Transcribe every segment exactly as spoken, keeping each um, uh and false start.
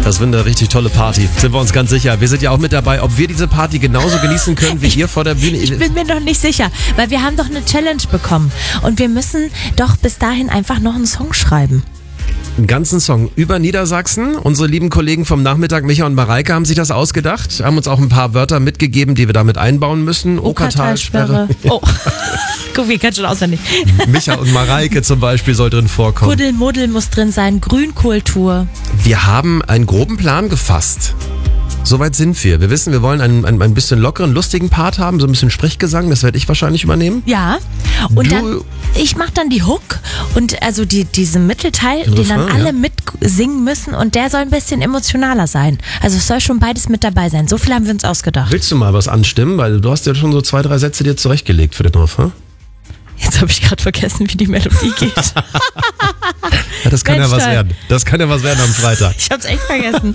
Das wird eine richtig tolle Party, sind wir uns ganz sicher. Wir sind ja auch mit dabei, ob wir diese Party genauso genießen können wie ich, ihr vor der Bühne. Ich bin mir noch nicht sicher, weil wir haben doch eine Challenge bekommen und wir müssen doch bis dahin einfach noch einen Song schreiben. Einen ganzen Song über Niedersachsen. Unsere lieben Kollegen vom Nachmittag, Micha und Mareike, haben sich das ausgedacht, haben uns auch ein paar Wörter mitgegeben, die wir damit einbauen müssen. Okertalsperre. Oh, guck, wir kennen schon auswendig. Micha und Mareike zum Beispiel soll drin vorkommen. Kuddelmuddel muss drin sein, Grünkultur. Wir haben einen groben Plan gefasst. Soweit sind wir. Wir wissen, wir wollen einen, einen, ein bisschen lockeren, lustigen Part haben, so ein bisschen Sprechgesang, das werde ich wahrscheinlich übernehmen. Ja, und Du- dann, ich mache dann die Hook und also die, diesen Mittelteil, Den den dann Refrain, alle ja. mitsingen müssen und der soll ein bisschen emotionaler sein. Also es soll schon beides mit dabei sein. So viel haben wir uns ausgedacht. Willst du mal was anstimmen? Weil du hast ja schon so zwei, drei Sätze dir zurechtgelegt für den Refrain. Jetzt habe ich gerade vergessen, wie die Melodie geht. Ja, das kann ja was Mensch, werden. Das kann ja was werden am Freitag. Ich habe es echt vergessen.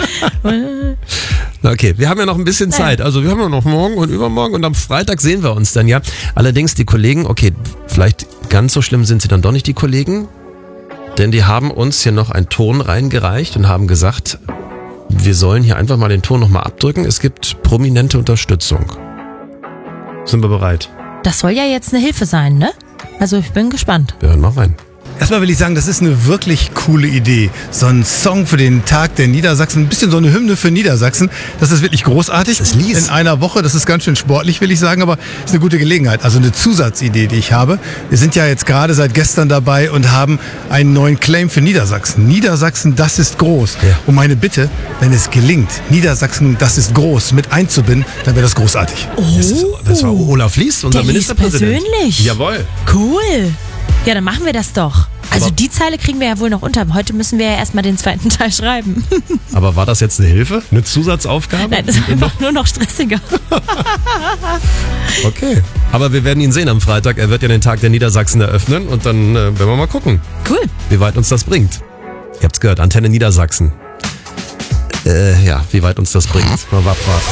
Okay, wir haben ja noch ein bisschen Zeit. Also wir haben ja noch morgen und übermorgen und am Freitag sehen wir uns dann ja. Allerdings die Kollegen, okay, vielleicht ganz so schlimm sind sie dann doch nicht, die Kollegen. Denn die haben uns hier noch einen Ton reingereicht und haben gesagt, wir sollen hier einfach mal den Ton nochmal abdrücken. Es gibt prominente Unterstützung. Sind wir bereit? Das soll ja jetzt eine Hilfe sein, ne? Also ich bin gespannt. Wir hören mal rein. Erstmal will ich sagen, das ist eine wirklich coole Idee. So ein Song für den Tag der Niedersachsen, ein bisschen so eine Hymne für Niedersachsen. Das ist wirklich großartig. Das ist Lies. In einer Woche, das ist ganz schön sportlich, will ich sagen, aber ist eine gute Gelegenheit. Also eine Zusatzidee, die ich habe. Wir sind ja jetzt gerade seit gestern dabei und haben einen neuen Claim für Niedersachsen. Niedersachsen, das ist groß. Ja. Und meine Bitte, wenn es gelingt, Niedersachsen, das ist groß, mit einzubinden, dann wäre das großartig. Das, ist, das war Olaf Lies, unser Der liest Ministerpräsident. persönlich? Jawohl. Cool. Ja, dann machen wir das doch. Also Aber- die Zeile kriegen wir ja wohl noch unter. Heute müssen wir ja erstmal den zweiten Teil schreiben. Aber war das jetzt eine Hilfe? Eine Zusatzaufgabe? Nein, das ist einfach nur noch stressiger. Okay. Aber wir werden ihn sehen am Freitag. Er wird ja den Tag der Niedersachsen eröffnen und dann äh, werden wir mal gucken, Cool. wie weit uns das bringt. Ihr habt's gehört, Antenne Niedersachsen. Äh, ja, wie weit uns das bringt. Mal abwarten.